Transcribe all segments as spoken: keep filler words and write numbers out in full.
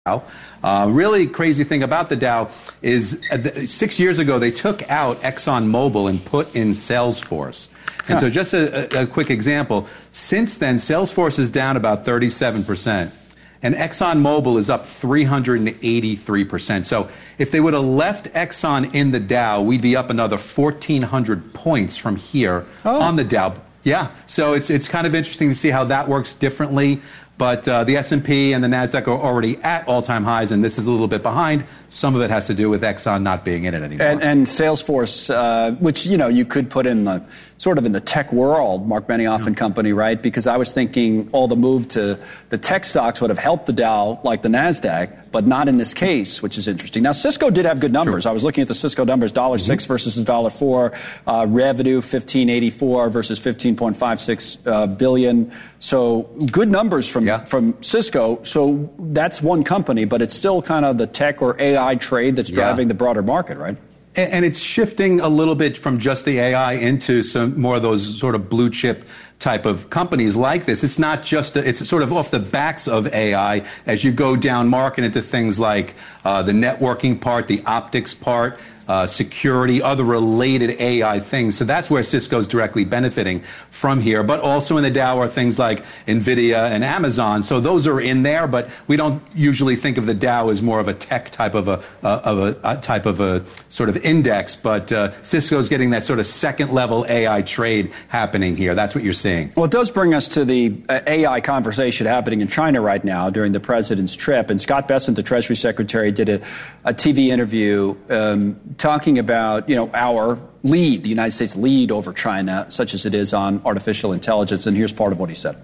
Uh, really crazy thing about the Dow is uh, th- six years ago they took out ExxonMobil and put in Salesforce. And so just a, a, a quick example, since then Salesforce is down about thirty-seven percent and ExxonMobil is up three hundred eighty-three percent. So if they would have left Exxon in the Dow, we'd be up another fourteen hundred points from here oh. on the Dow. Yeah, so it's it's kind of interesting to see how that works differently. But uh, the S and P and the NASDAQ are already at all-time highs, and this is a little bit behind. Some of it has to do with Exxon not being in it anymore. And, and Salesforce, uh, which, you know, you could put in the sort of in the tech world, Mark Benioff yeah. and company, right? Because I was thinking all the move to the tech stocks would have helped the Dow like the NASDAQ, but not in this case, which is interesting. Now, Cisco did have good numbers. Sure. I was looking at the Cisco numbers, one dollar six mm-hmm. versus one dollar four, uh, revenue fifteen eighty-four versus fifteen point five six uh, billion. So good numbers from, yeah. from Cisco. So that's one company, but it's still kind of the tech or A I trade that's driving yeah. the broader market, right? And it's shifting a little bit from just the A I into some more of those sort of blue chip type of companies like this. It's not just, a, it's sort of off the backs of A I as you go down market into things like uh, the networking part, the optics part, uh, security, other related A I things. So that's where Cisco's directly benefiting from here. But also in the Dow are things like NVIDIA and Amazon. So those are in there, but we don't usually think of the Dow as more of a tech type of a, uh, of a, a type of a sort of index. But uh, Cisco's getting that sort of second level A I trade happening here. That's what you're seeing. Well, it does bring us to the uh, A I conversation happening in China right now during the president's trip. And Scott Bessent, the Treasury Secretary, did a, a T V interview um, talking about, you know, our lead, the United States lead over China, such as it is on artificial intelligence. And here's part of what he said.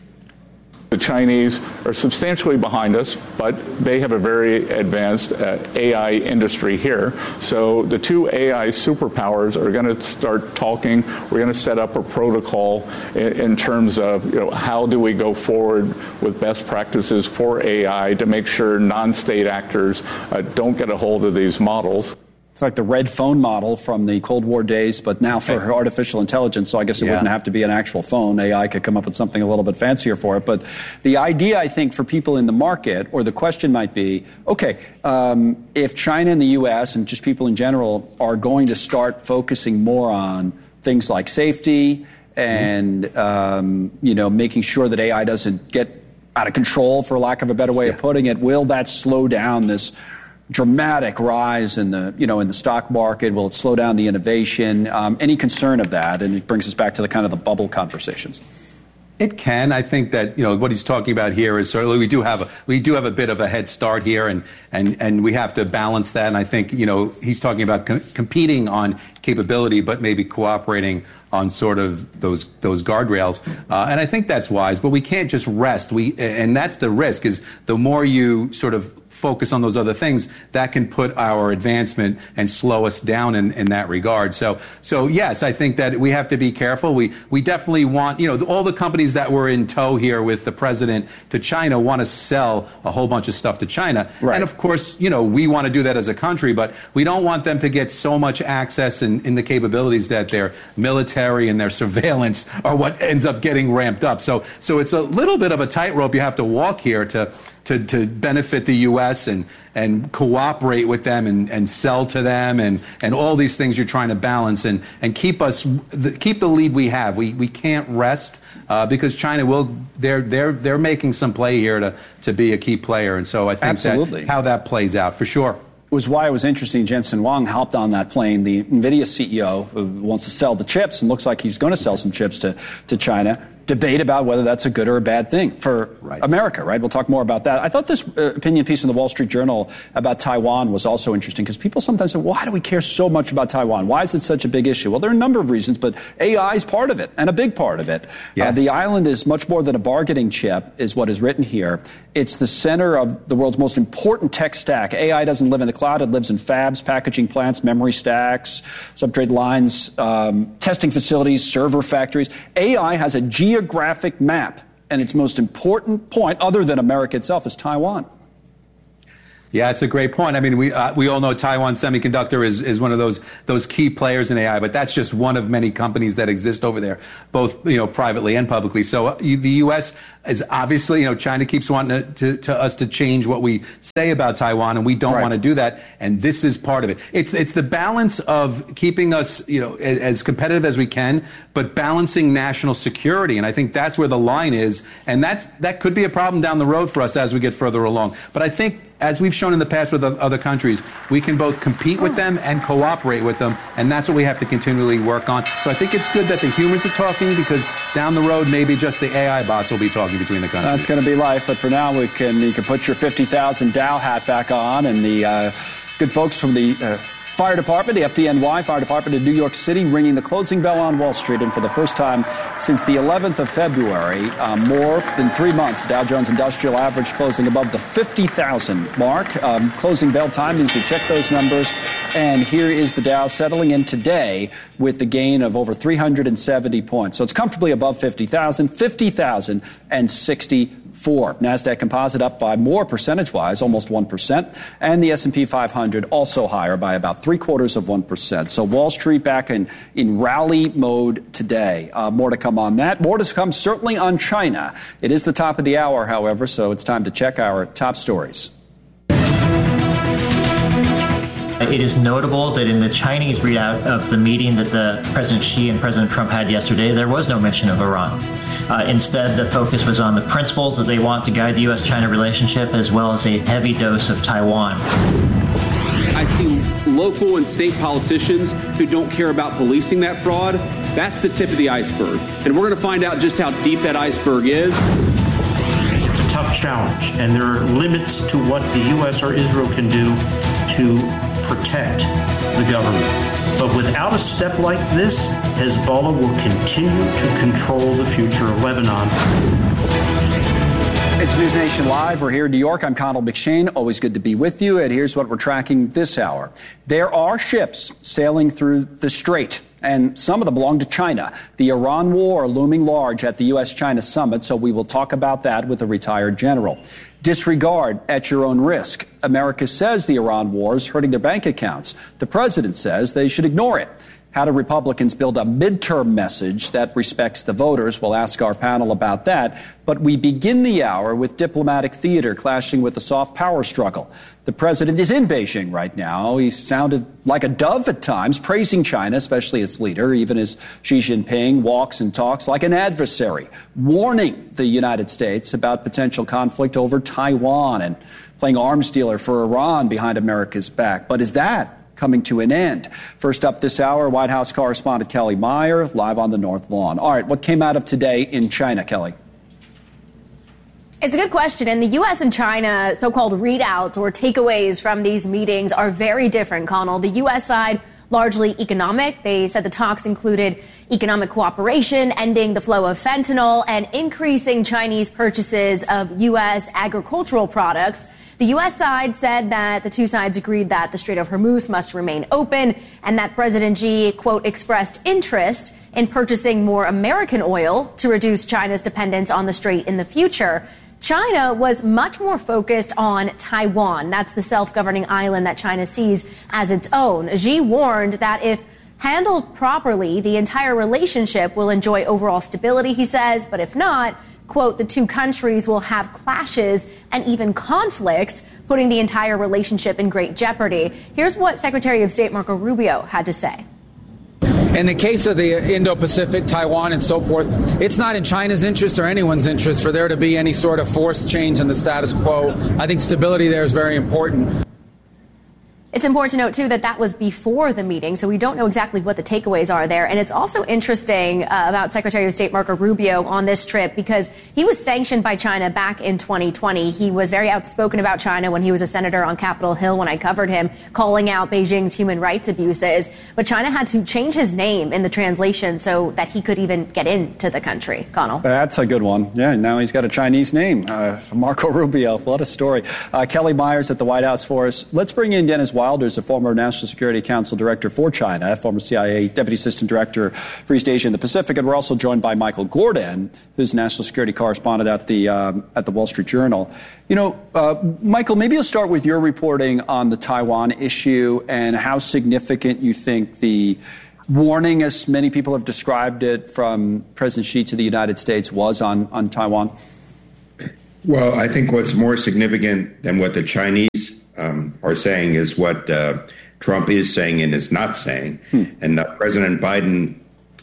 The Chinese are substantially behind us, but they have a very advanced uh, A I industry here. So the two A I superpowers are going to start talking. We're going to set up a protocol in, in terms of, you know, how do we go forward with best practices for A I to make sure non-state actors uh, don't get a hold of these models. It's like the red phone model from the Cold War days, but now for artificial intelligence, so I guess it yeah. wouldn't have to be an actual phone. A I could come up with something a little bit fancier for it. But the idea, I think, for people in the market, or the question might be, okay, um, if China and the U S and just people in general are going to start focusing more on things like safety and, mm-hmm. um, you know, making sure that A I doesn't get out of control, for lack of a better way yeah. of putting it, will that slow down this dramatic rise in the, you know, in the stock market? Will it slow down the innovation? Um, any concern of that? And it brings us back to the kind of the bubble conversations. It can. I think that, you know, what he's talking about here is certainly we do have a, we do have a bit of a head start here, and and and we have to balance that. And I think, you know, he's talking about com- competing on capability, but maybe cooperating on sort of those those guardrails. Uh, and I think that's wise. But we can't just rest. We and that's the risk, is the more you sort of focus on those other things, that can put our advancement and slow us down in, in that regard. So, so yes, I think that we have to be careful. We we definitely want, you know, all the companies that were in tow here with the president to China want to sell a whole bunch of stuff to China. Right. And of course, you know, we want to do that as a country, but we don't want them to get so much access in, in the capabilities that their military and their surveillance are what ends up getting ramped up. So, so it's a little bit of a tightrope you have to walk here to to, to benefit the U S and, and cooperate with them and, and sell to them and, and all these things you're trying to balance and, and keep us the, keep the lead we have. We we can't rest uh, because China will they're they're they're making some play here to to be a key player, and so I think Absolutely. that how that plays out for sure. Was why it was interesting. Jensen Huang hopped on that plane, the NVIDIA C E O, who wants to sell the chips and looks like he's going to sell some chips to, to China. Debate about whether that's a good or a bad thing for right. America, right? We'll talk more about that. I thought this uh, opinion piece in the Wall Street Journal about Taiwan was also interesting, because people sometimes say, why do we care so much about Taiwan? Why is it such a big issue? Well, there are a number of reasons, but A I is part of it, and a big part of it. Yes. Uh, the island is much more than a bargaining chip, is what is written here. It's the center of the world's most important tech stack. A I doesn't live in the cloud. It lives in fabs, packaging plants, memory stacks, substrate lines, um, testing facilities, server factories. A I has a geographic map, and its most important point, other than America itself, is Taiwan. Yeah, it's a great point. I mean, we uh, we all know Taiwan Semiconductor is, is one of those those key players in A I, but that's just one of many companies that exist over there, both you know privately and publicly. So uh, the U S is obviously, you know, China keeps wanting to, to, to us to change what we say about Taiwan, and we don't right. want to do that. And this is part of it. It's it's the balance of keeping us, you know, as, as competitive as we can, but balancing national security. And I think that's where the line is, and that's that could be a problem down the road for us as we get further along. But I think, as we've shown in the past with other countries, we can both compete with them and cooperate with them, and that's what we have to continually work on. So I think it's good that the humans are talking, because down the road, maybe just the A I bots will be talking between the countries. That's going to be life, but for now, we can you can put your fifty thousand Dow hat back on, and the uh, good folks from the Uh, Fire Department, the F D N Y Fire Department in New York City, ringing the closing bell on Wall Street. And for the first time since the eleventh of February, uh, more than three months, Dow Jones Industrial Average closing above the fifty thousand mark. Um, closing bell time means we check those numbers. And here is the Dow settling in today with the gain of over three hundred seventy points. So it's comfortably above fifty thousand, fifty thousand sixty-four. NASDAQ Composite up by more percentage-wise, almost one percent. And the S and P five hundred also higher by about three quarters of one percent. So Wall Street back in, in rally mode today. Uh, more to come on that. More to come certainly on China. It is the top of the hour, however, so it's time to check our top stories. It is notable that in the Chinese readout of the meeting that the President Xi and President Trump had yesterday, there was no mention of Iran. Uh, instead, the focus was on the principles that they want to guide the U S China relationship, as well as a heavy dose of Taiwan. I see local and state politicians who don't care about policing that fraud. That's the tip of the iceberg. And we're going to find out just how deep that iceberg is. It's a tough challenge, and there are limits to what the U S or Israel can do to protect the government. But without a step like this, Hezbollah will continue to control the future of Lebanon. It's News Nation Live. We're here in New York. I'm Conal McShane. Always good to be with you. And here's what we're tracking this hour. There are ships sailing through the Strait, and some of them belong to China. The Iran war looming large at the U S China summit, so we will talk about that with a retired general. Disregard at your own risk. America says the Iran war is hurting their bank accounts. The president says they should ignore it. How do Republicans build a midterm message that respects the voters? We'll ask our panel about that. But we begin the hour with diplomatic theater clashing with the soft power struggle. The president is in Beijing right now. He sounded like a dove at times, praising China, especially its leader, even as Xi Jinping walks and talks like an adversary, warning the United States about potential conflict over Taiwan and playing arms dealer for Iran behind America's back. But is that coming to an end? First up this hour, White House correspondent Kelly Meyer, live on the North Lawn. All right, what came out of today in China, Kelly? It's a good question. And the U S and China so-called readouts or takeaways from these meetings are very different, Conal. The U S side, largely economic. They said the talks included economic cooperation, ending the flow of fentanyl, and increasing Chinese purchases of U S agricultural products. The U S side said that the two sides agreed that the Strait of Hormuz must remain open and that President Xi, quote, expressed interest in purchasing more American oil to reduce China's dependence on the strait in the future. China was much more focused on Taiwan. That's the self-governing island that China sees as its own. Xi warned that if handled properly, the entire relationship will enjoy overall stability, he says, but if not, quote, the two countries will have clashes and even conflicts, putting the entire relationship in great jeopardy. Here's what Secretary of State Marco Rubio had to say. In the case of the Indo-Pacific, Taiwan and so forth, it's not in China's interest or anyone's interest for there to be any sort of forced change in the status quo. I think stability there is very important. It's important to note, too, that that was before the meeting, so we don't know exactly what the takeaways are there. And it's also interesting uh, about Secretary of State Marco Rubio on this trip because he was sanctioned by China back in twenty twenty. He was very outspoken about China when he was a senator on Capitol Hill when I covered him, calling out Beijing's human rights abuses. But China had to change his name in the translation so that he could even get into the country. Conal. That's a good one. Yeah, now he's got a Chinese name. Uh, Marco Rubio. What a story. Uh, Kelly Myers at the White House for us. Let's bring in Dennis White. Wilder is a former National Security Council Director for China, former C I A Deputy Assistant Director for East Asia and the Pacific. And we're also joined by Michael Gordon, who's National Security Correspondent at the um, at the Wall Street Journal. You know, uh, Michael, maybe you'll start with your reporting on the Taiwan issue and how significant you think the warning, as many people have described it, from President Xi to the United States was on, on Taiwan? Well, I think what's more significant than what the Chinese um, are saying is what uh, Trump is saying and is not saying. Hmm. And uh, President Biden,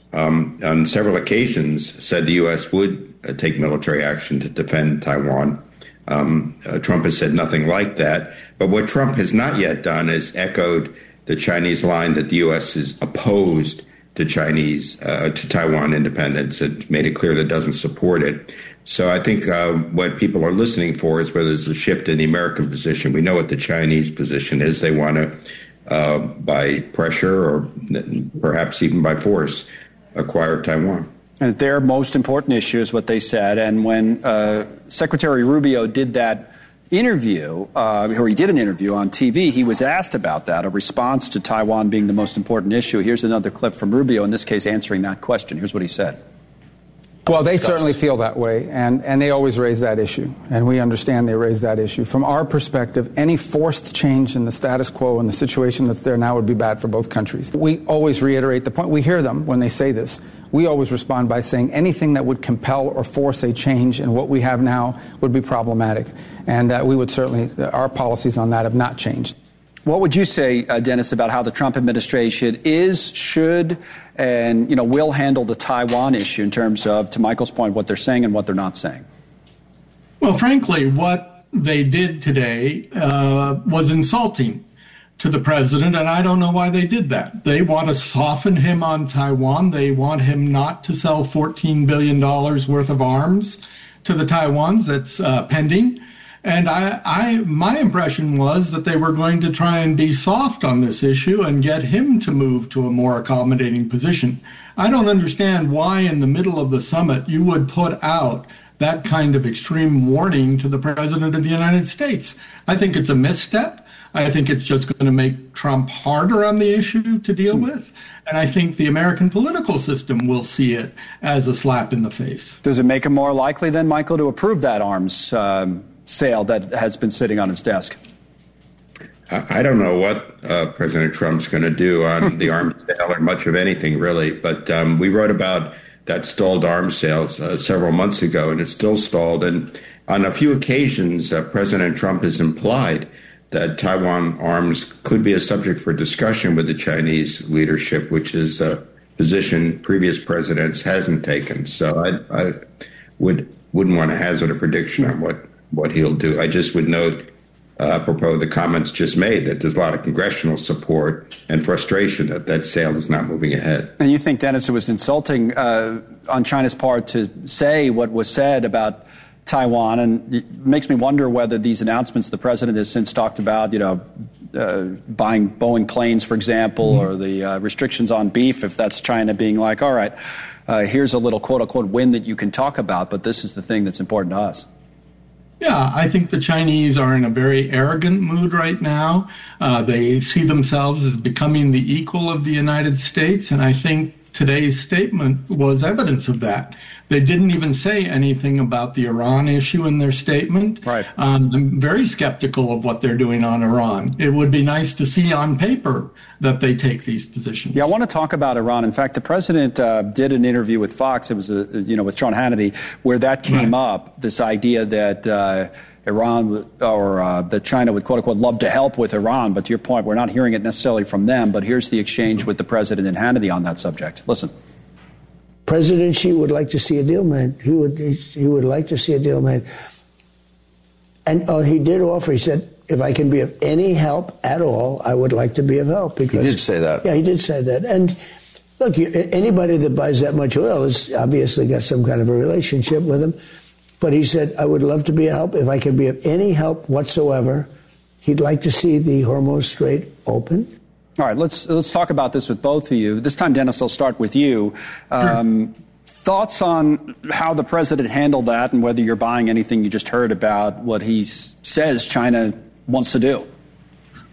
um, on several occasions, said the U S would uh, take military action to defend Taiwan. Um, uh, Trump has said nothing like that. But what Trump has not yet done is echoed the Chinese line that the U S is opposed to Chinese, uh, to Taiwan independence. It made it clear that it doesn't support it. So I think uh, what people are listening for is whether there's a shift in the American position. We know what the Chinese position is. They want to, uh, by pressure or perhaps even by force, acquire Taiwan. And their most important issue is what they said. And when uh, Secretary Rubio did that interview, uh, or he did an interview on T V, he was asked about that, a response to Taiwan being the most important issue. Here's another clip from Rubio, in this case, answering that question. Here's what he said. Well, they certainly feel that way, and, and they always raise that issue, and we understand they raise that issue. From our perspective, any forced change in the status quo and the situation that's there now would be bad for both countries. We always reiterate the point. We hear them when they say this. We always respond by saying anything that would compel or force a change in what we have now would be problematic, and uh, we would certainly, our policies on that have not changed. What would you say, uh, Dennis, about how the Trump administration is, should, and, you know, will handle the Taiwan issue in terms of, to Michael's point, what they're saying and what they're not saying? Well, frankly, what they did today uh, was insulting to the president, and I don't know why they did that. They want to soften him on Taiwan. They want him not to sell fourteen billion dollars worth of arms to the Taiwans. That's uh, pending. And I, I, my impression was that they were going to try and be soft on this issue and get him to move to a more accommodating position. I don't understand why in the middle of the summit you would put out that kind of extreme warning to the president of the United States. I think it's a misstep. I think it's just going to make Trump harder on the issue to deal with. And I think the American political system will see it as a slap in the face. Does it make him more likely then, Michael, to approve that arms um, sale that has been sitting on his desk? I don't know what uh, President Trump's going to do on the arms sale or much of anything, really. But um, we wrote about that stalled arms sales uh, several months ago, and it's still stalled. And on a few occasions, uh, President Trump has implied that Taiwan arms could be a subject for discussion with the Chinese leadership, which is a position previous presidents hasn't taken. So I, I would, wouldn't want to hazard a prediction on what, what he'll do. I just would note, uh, apropos the comments just made, that there's a lot of congressional support and frustration that that sale is not moving ahead. And you think, Dennis, it was insulting uh, on China's part to say what was said about Taiwan, and it makes me wonder whether these announcements the president has since talked about, you know, uh, buying Boeing planes, for example, mm-hmm. or the uh, restrictions on beef, if that's China being like, all right, uh, here's a little quote-unquote win that you can talk about, but this is the thing that's important to us. Yeah, I think the Chinese are in a very arrogant mood right now. Uh, they see themselves as becoming the equal of the United States, and I think today's statement was evidence of that. They didn't even say anything about the Iran issue in their statement. Right. Um, I'm very skeptical of what they're doing on Iran. It would be nice to see on paper that they take these positions. Yeah, I want to talk about Iran. In fact, the president uh, did an interview with Fox. It was, a, you know, with Sean Hannity, where that came right. up, this idea that uh, Iran or uh, that China would, quote unquote, love to help with Iran. But to your point, we're not hearing it necessarily from them. But here's the exchange with the president and Hannity on that subject. Listen. President Xi would like to see a deal made. He would he would like to see a deal made. And uh, he did offer, he said, if I can be of any help at all, I would like to be of help. Because, he did say that. Yeah, he did say that. And look, you, anybody that buys that much oil has obviously got some kind of a relationship with him. But he said, I would love to be a help. If I can be of any help whatsoever, he'd like to see the Hormuz Strait open. All right, let's let's talk about this with both of you. This time, Dennis, I'll start with you. Um, sure. Thoughts on how the president handled that and whether you're buying anything you just heard about what he says China wants to do?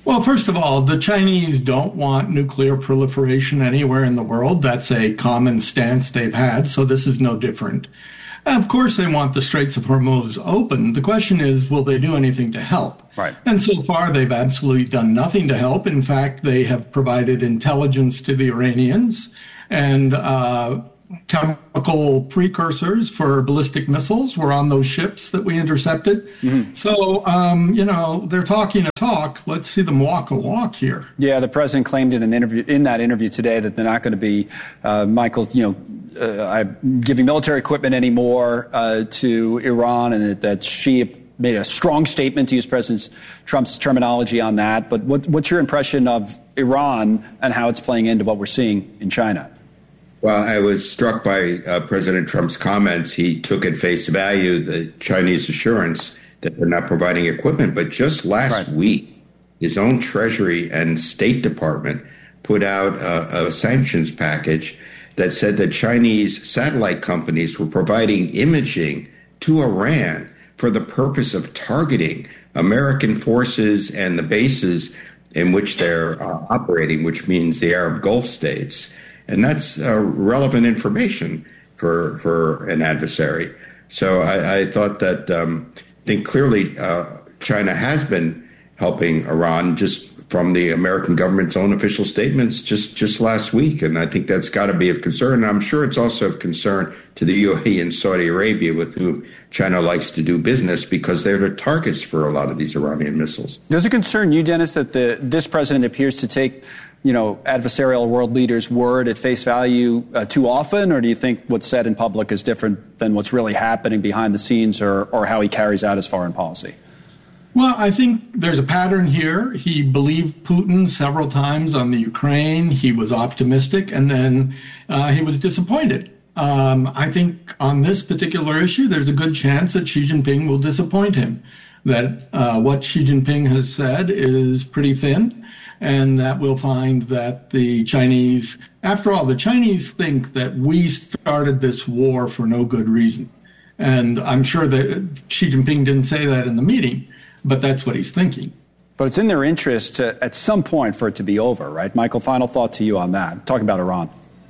Well, first of all, the Chinese don't want nuclear proliferation anywhere in the world. That's a common stance they've had, so this is no different. And of course, they want the Straits of Hormuz open. The question is, will they do anything to help? Right. And so far, they've absolutely done nothing to help. In fact, they have provided intelligence to the Iranians and uh, chemical precursors for ballistic missiles were on those ships that we intercepted. Mm-hmm. So, um, you know, they're talking a talk. Let's see them walk a walk here. Yeah, the president claimed in an interview, in that interview today, that they're not going to be, uh, Michael, you know, uh, giving military equipment anymore uh, to Iran, and that, that she made a strong statement, to use President Trump's terminology on that. But what, what's your impression of Iran and how it's playing into what we're seeing in China? Well, I was struck by uh, President Trump's comments. He took at face value the Chinese assurance that they're not providing equipment. But just last right. week, his own Treasury and State Department put out a, a sanctions package that said that Chinese satellite companies were providing imaging to Iran for the purpose of targeting American forces and the bases in which they're uh, operating, which means the Arab Gulf states. And that's uh, relevant information for for an adversary. So I, I thought that um, I think clearly uh, China has been helping Iran just from the American government's own official statements just, just last week. And I think that's got to be of concern. And I'm sure it's also of concern to the U A E and Saudi Arabia, with whom China likes to do business, because they're the targets for a lot of these Iranian missiles. Does it concern you, Dennis, that the this president appears to take, you know, adversarial world leaders' word at face value uh, too often? Or do you think what's said in public is different than what's really happening behind the scenes, or, or how he carries out his foreign policy? Well, I think there's a pattern here. He believed Putin several times on the Ukraine. He was optimistic, and then uh, he was disappointed. Um, I think on this particular issue, there's a good chance that Xi Jinping will disappoint him, that uh, what Xi Jinping has said is pretty thin, and that we'll find that the Chinese, after all, the Chinese think that we started this war for no good reason. And I'm sure that Xi Jinping didn't say that in the meeting, but that's what he's thinking. But it's in their interest to, at some point, for it to be over, right? Michael, final thought to you on that. Talking about Iran.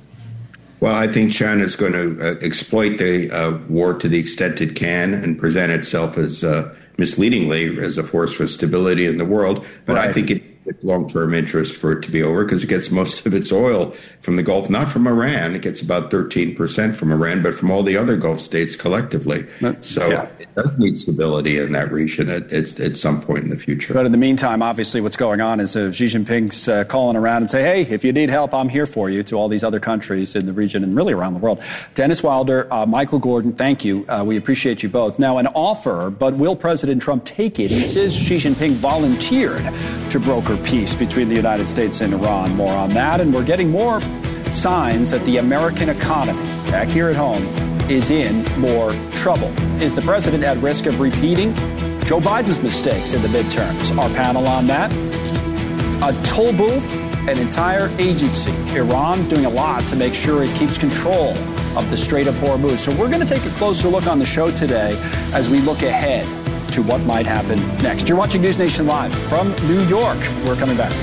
Well, I think China is going to uh, exploit the uh, war to the extent it can and present itself as uh, misleadingly as a force for stability in the world. But right. I think it it's long-term interest for it to be over, because it gets most of its oil from the Gulf, not from Iran. It gets about thirteen percent from Iran, but from all the other Gulf states collectively. So yeah. It does need stability in that region at, at, at some point in the future. But in the meantime, obviously what's going on is uh, Xi Jinping's uh, calling around and say, hey, if you need help, I'm here for you, to all these other countries in the region and really around the world. Dennis Wilder, uh, Michael Gordon, thank you. Uh, we appreciate you both. Now, an offer, but will President Trump take it? He says Xi Jinping volunteered to broker peace between the United States and Iran. More on that, and we're getting more signs that the American economy back here at home is in more trouble. Is the president at risk of repeating Joe Biden's mistakes in the midterms? Our panel on that. A toll booth, an entire agency. Iran doing a lot to make sure it keeps control of the Strait of Hormuz. So we're going to take a closer look on the show today as we look ahead to what might happen next. You're watching News Nation Live from New York. We're coming back.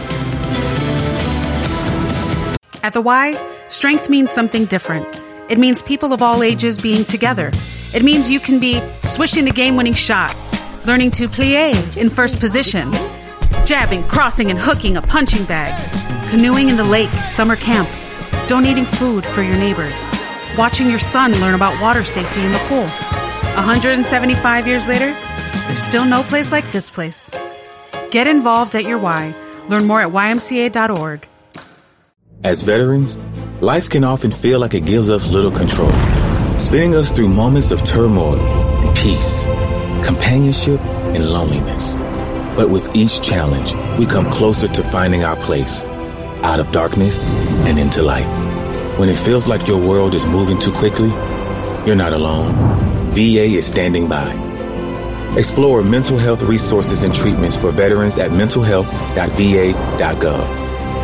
At the Y, strength means something different. It means people of all ages being together. It means you can be swishing the game-winning shot, learning to plie in first position, jabbing, crossing, and hooking a punching bag, canoeing in the lake at summer camp, donating food for your neighbors, watching your son learn about water safety in the pool. one hundred seventy-five years later, there's still no place like this place. Get involved at your Y. Learn more at Y M C A dot org. As veterans, life can often feel like it gives us little control, spinning us through moments of turmoil and peace, companionship and loneliness. But with each challenge, we come closer to finding our place, out of darkness and into light. When it feels like your world is moving too quickly, you're not alone. V A is standing by. Explore mental health resources and treatments for veterans at mental health dot v a dot gov.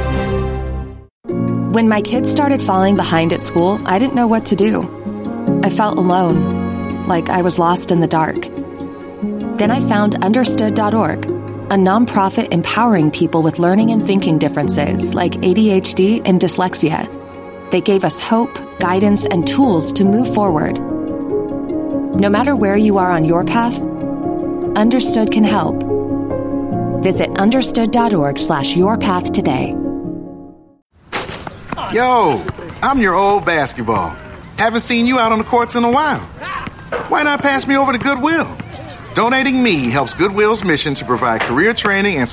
When my kids started falling behind at school, I didn't know what to do. I felt alone, like I was lost in the dark. Then I found understood dot org. a nonprofit empowering people with learning and thinking differences like A D H D and dyslexia. They gave us hope, guidance, and tools to move forward. No matter where you are on your path, Understood can help. Visit understood.org slash your path today. Yo, I'm your old basketball. Haven't seen you out on the courts in a while. Why not pass me over to Goodwill? Donating me helps Goodwill's mission to provide career training and